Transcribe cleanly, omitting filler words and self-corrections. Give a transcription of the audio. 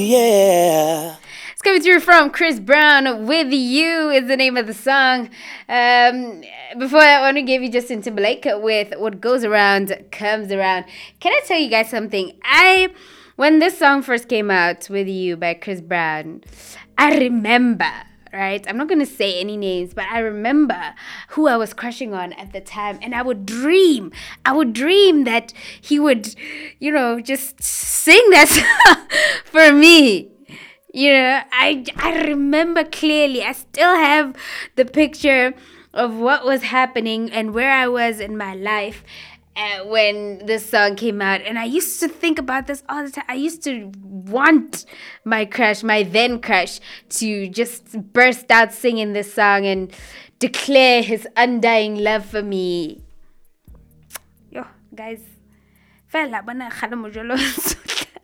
Yeah. It's coming through from Chris Brown. With You is the name of the song. Before that, I want to give you Justin Timberlake with What Goes Around Comes Around. Can I tell you guys something? When this song first came out, With You by Chris Brown, I remember, right? I'm not going to say any names, but I remember who I was crushing on at the time. And I would dream that he would, just sing that song for me. I remember clearly. I still have the picture of what was happening and where I was in my life when this song came out. And I used to think about this all the time. I used to want my then crush, to just burst out singing this song and declare his undying love for me. Yo, guys. Fela bona kgale mojolo.